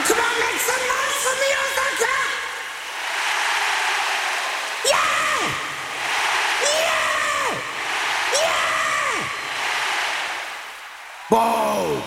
Come on, make some noise for me, Osaka! Yeah! Yeah! Yeah! Whoa!